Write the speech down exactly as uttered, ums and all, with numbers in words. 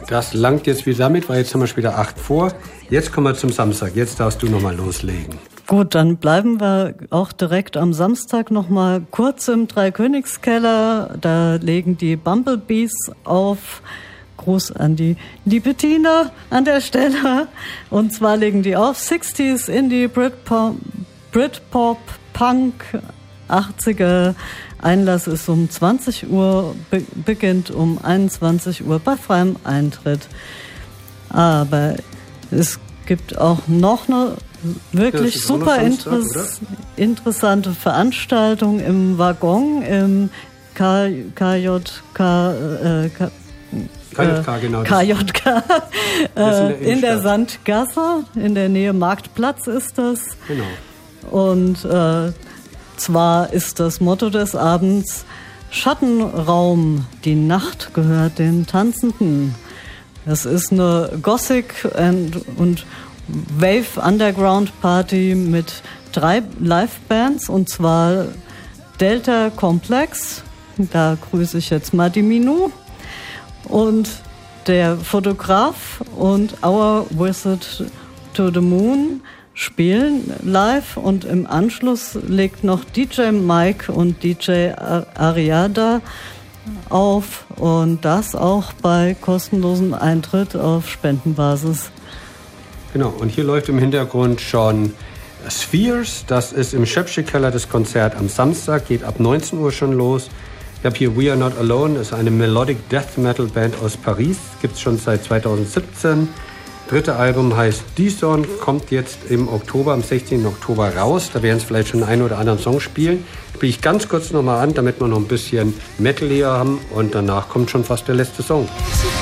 Das langt jetzt wieder damit, weil jetzt haben wir später acht vor. Jetzt kommen wir zum Samstag. Jetzt darfst du nochmal loslegen. Gut, dann bleiben wir auch direkt am Samstag nochmal kurz im Dreikönigskeller. Da legen die Bumblebees auf. Gruß an die liebe Tina an der Stelle. Und zwar legen die auf sixties, Indie, Britpop, Britpop, Punk, achtziger. Einlass ist um zwanzig Uhr, be- beginnt um einundzwanzig Uhr bei freiem Eintritt. Aber es gibt auch noch eine wirklich ja, super interess- interessante Veranstaltung im Waggon im K J K, äh, K K J K, genau. K J K äh, in, der in der Sandgasse, in der Nähe Marktplatz ist das. Genau. Und äh, zwar ist das Motto des Abends Schattenraum, die Nacht gehört den Tanzenden. Das ist eine Gothic and, und Wave Underground Party mit drei Livebands, und zwar Delta Complex, da grüße ich jetzt mal die Minu, und der Fotograf und Our Visit to the Moon spielen live, und im Anschluss legt noch D J Mike und D J Ariada auf, und das auch bei kostenlosem Eintritt auf Spendenbasis. Genau, und hier läuft im Hintergrund schon Spheres, das ist im Schöpfche-Keller das Konzert am Samstag, geht ab neunzehn Uhr schon los. Ich habe hier We Are Not Alone, das ist eine Melodic Death Metal Band aus Paris, gibt es schon seit zweitausendsiebzehn. Dritte Album heißt D-Son, kommt jetzt im Oktober, am sechzehnten Oktober raus. Da werden es vielleicht schon einen oder anderen Song spielen. Spiele ich ganz kurz nochmal an, damit wir noch ein bisschen Metal hier haben. Und danach kommt schon fast der letzte Song.